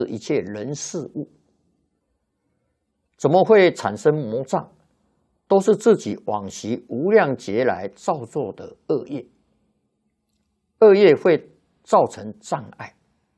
一切人事物，怎么会产生魔障？都是自己往昔无量劫来造作的恶业，恶业会造成障碍。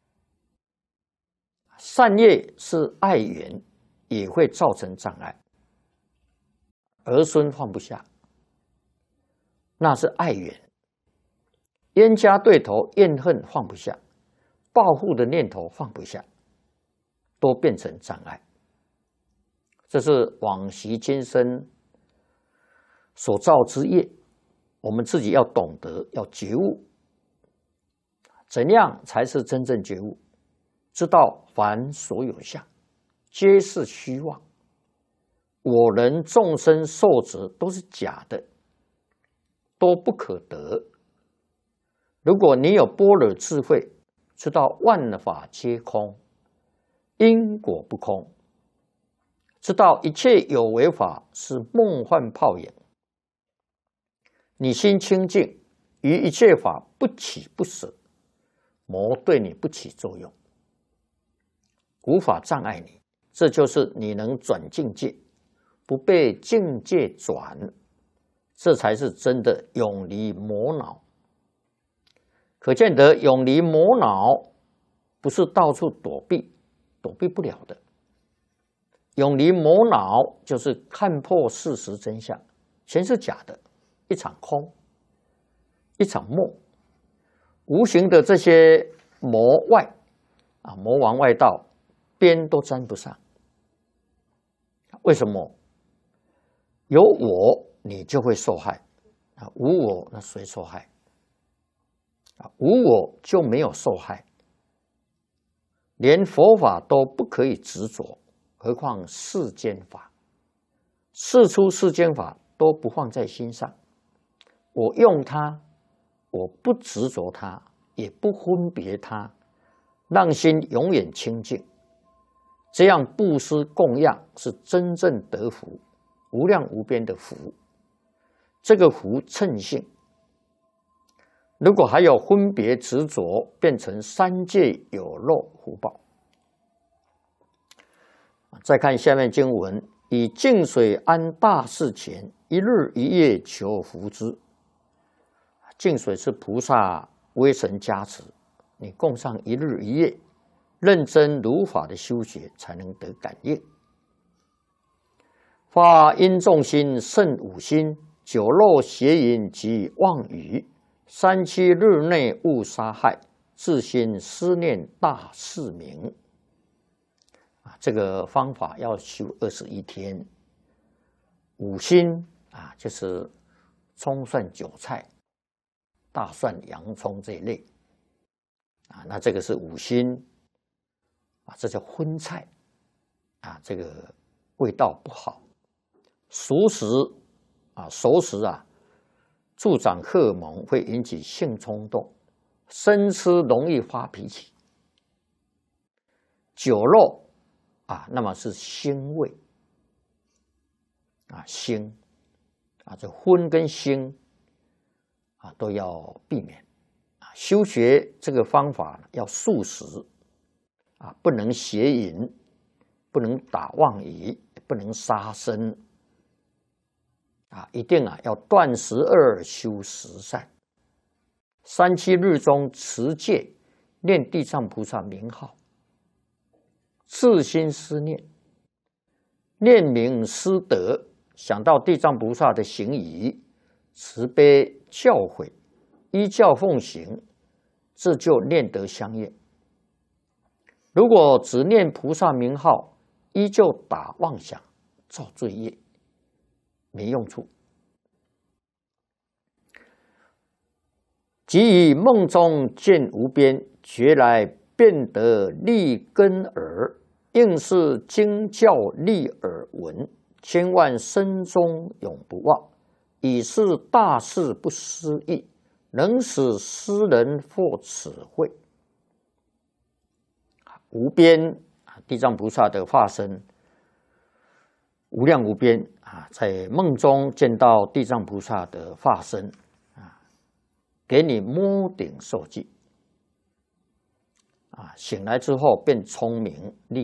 善业是爱缘，也会造成障碍。儿孙放不下，那是爱缘；冤家对头怨恨放不下，报复的念头放不下，都变成障碍。这是往昔今生所造之业，我们自己要懂得，要觉悟。怎样才是真正觉悟？知道凡所有相，皆是虚妄。我人众生受者都是假的，都不可得。如果你有般若智慧，知道万法皆空，因果不空，知道一切有为法是梦幻泡影，你心清净，于一切法不起不舍，魔对你不起作用，无法障碍你。这就是你能转境界，不被境界转，这才是真的永离魔恼。可见得永离魔恼不是到处躲避，躲避不了的。永离魔恼就是看破事实真相，全是假的，一场空，一场梦。无形的这些魔外魔王外道，边都沾不上。为什么？有我，你就会受害；无我，那谁受害？无我就没有受害。连佛法都不可以执着，何况世间法？世出世间法都不放在心上。我用它，我不执着它，也不分别它，让心永远清净。这样布施供养是真正得福，无量无边的福。这个福称性。如果还有分别执着，变成三界有漏福报。再看下面经文：以净水安大士前，一日一夜求福之。净水是菩萨威神加持，你供上一日一夜，认真如法的修学，才能得感应。发因众心胜五心，酒肉邪淫及妄语，37日内勿杀害，自心思念大士名。这个方法要修21天。五心就是葱蒜韭菜、大蒜、洋葱这一类那这个是五心这叫荤菜这个味道不好。熟食熟食助长荷尔蒙，会引起性冲动，生吃容易发脾气。酒肉那么是腥味腥这荤跟腥都要避免。修学这个方法要素食不能邪淫，不能打妄语，不能杀生一定要断12修十善。37日中持戒，念地藏菩萨名号，自心思念，念名思德，想到地藏菩萨的行仪，慈悲教诲，依教奉行，这就念得相应。如果只念菩萨名号，依旧打妄想，造罪业，没用处。即以梦中见无边，觉来便得立根耳，应是经教立耳闻，千万生中永不忘。以是大事不思议，能使斯人获此慧。无边地藏菩萨的化身无量无边在梦中见到地藏菩萨的化身给你摸顶受记醒来之后变聪明利